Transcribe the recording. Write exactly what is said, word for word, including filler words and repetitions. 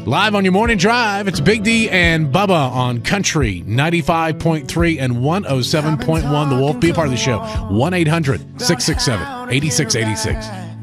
Live on your morning drive, it's Big D and Bubba on Country ninety-five point three and one oh seven point one. The Wolf. Be a part of the show. one eight hundred six six seven eight six eight six.